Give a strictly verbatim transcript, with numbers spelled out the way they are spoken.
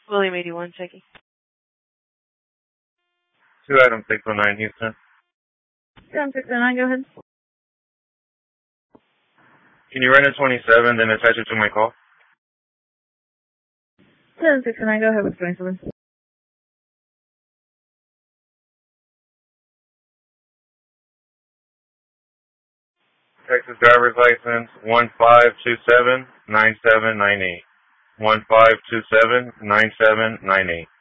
William eighty-one, checking. Two item six oh nine, Houston. two item six oh nine, go ahead. Can you run a twenty-seven, then attach it to my call? two item six oh nine, go ahead with twenty-seven. Texas driver's license one five two seven nine seven nine eight. one five two seven nine seven nine eight.